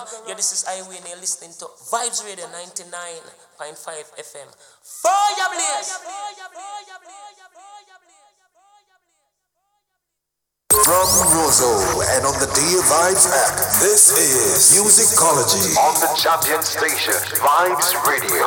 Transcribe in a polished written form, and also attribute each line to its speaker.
Speaker 1: Yeah, this is Highway and you're listening to Vibes Radio 99.5 FM. Fire Blaze!
Speaker 2: From Roseau and on the Dear Vibes app, this is Musicology on the champion station, Vibes Radio.